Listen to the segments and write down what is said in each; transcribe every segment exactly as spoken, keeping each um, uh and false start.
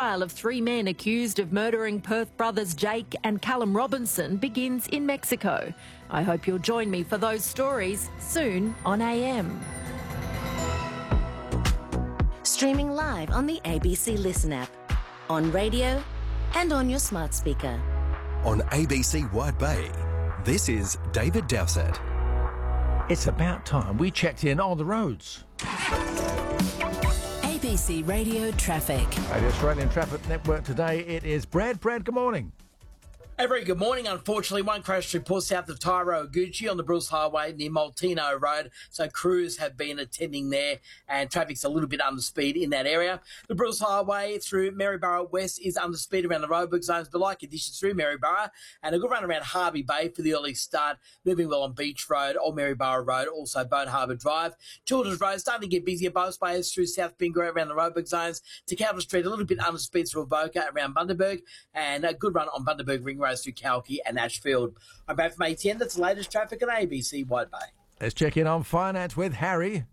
trial of three men accused of murdering Perth brothers Jake and Callum Robinson begins in Mexico. I hope you'll join me for those stories soon on A M. Streaming live on the A B C Listen app, on radio and on your smart speaker. On A B C Wide Bay, this is David Dowsett. It's about time we checked in on the roads. A B C Radio Traffic. Radio Australian Traffic Network today, it is Brad. Brad, good morning. A very good morning. Unfortunately, one crash report south of Tyro Gucci on the Bruce Highway near Maltino Road. So crews have been attending there and traffic's a little bit under speed in that area. The Bruce Highway through Maryborough West is under speed around the roadwork zones, but like conditions through Maryborough, and a good run around Harvey Bay for the early start. Moving well on Beach Road, Old Maryborough Road, also Boat Harbour Drive. Children's Road starting to get busier both ways through South Pingra around the roadwork zones to Calvin Street, a little bit under speed through Avoca around Bundaberg, and a good run on Bundaberg Ring Road through Kalki and Ashfield. I'm back from A T N. That's the latest traffic on A B C Wide Bay. Let's check in on finance with Harry.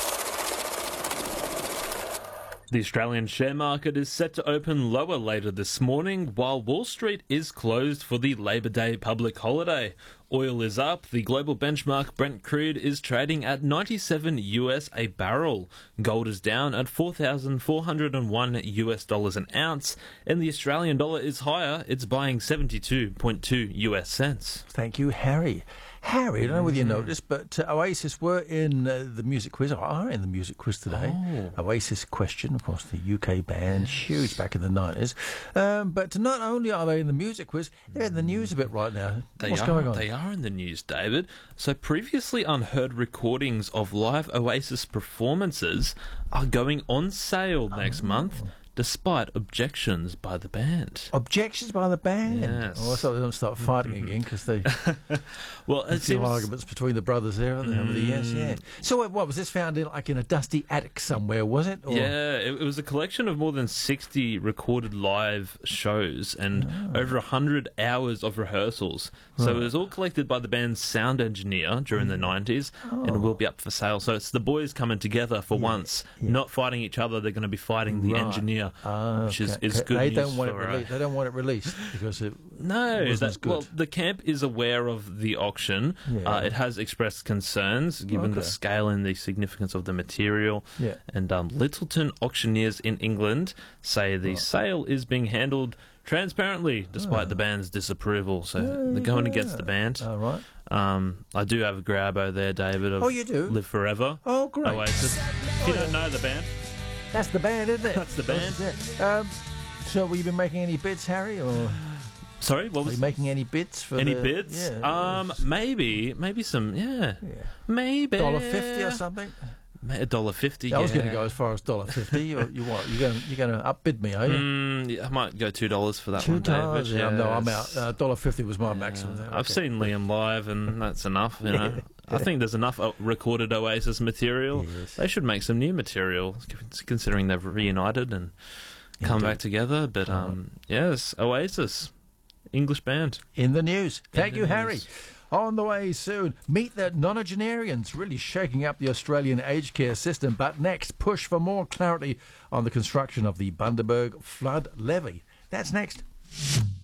The Australian share market is set to open lower later this morning, while Wall Street is closed for the Labor Day public holiday. Oil is up. The global benchmark Brent crude is trading at ninety-seven U S a barrel. Gold is down at four thousand four hundred one U S dollars an ounce, and the Australian dollar is higher. It's buying seventy-two point two U S cents. Thank you, Harry. Harry, I don't know whether you noticed, but uh, Oasis were in uh, the music quiz, or are in the music quiz today. Oh. Oasis Question, of course, the U K band, huge back in the nineties. Um, but not only are they in the music quiz, they're in the news a bit right now. They What's are, going on? They are in the news, David. So previously unheard recordings of live Oasis performances are going on sale next oh. month, despite objections by the band. Objections by the band? Yes. Oh, I thought they don't start fighting again, because they... well, it a few seems... arguments between the brothers there mm. over the years, yeah. So what, what was this found in, like in a dusty attic somewhere, was it? Or? Yeah, it, it was a collection of more than sixty recorded live shows and oh. over one hundred hours of rehearsals. So right. it was all collected by the band's sound engineer during mm. the nineties, oh. and it will be up for sale. So it's the boys coming together for yeah. once, yeah. not fighting each other. They're going to be fighting the right. engineer. Oh, which okay. is, is good they news don't want for, it rele- uh, They don't want it released because it no, wasn't that, as good. Well, the camp is aware of the auction. Yeah. Uh, it has expressed concerns given okay. the scale and the significance of the material. Yeah. And um, Littleton auctioneers in England say the oh. sale is being handled transparently, despite oh. the band's disapproval. So yeah, they're going yeah. against the band. All right. Um, I do have a grabbo there, David. Of oh, you do? Live Forever. Oh, great. Oasis. If you don't know the band. That's the band, isn't it? That's the band. That's um, so, were you been making any bids, Harry? Or sorry, what was? Are you making any bids for any the, bids? Yeah, um, maybe, maybe some. Yeah, yeah. maybe dollar fifty or something. A dollar fifty. I yeah. was going to go as far as dollar fifty. You, you what? You're going? You're going to upbid me, are you? Mm, yeah, I might go two dollars for that two one. Two dollars. Yeah, yes. no, I'm out. Uh, dollar fifty was my yeah. maximum. There. I've okay. seen Liam live, and that's enough. You know, I think there's enough recorded Oasis material. Yes. They should make some new material, considering they've reunited and come Indeed. back together. But um, yes, Oasis, English band in the news. Thank in you, the Harry. News. On the way soon, meet the nonagenarians, really shaking up the Australian aged care system. But next, push for more clarity on the construction of the Bundaberg flood levy. That's next.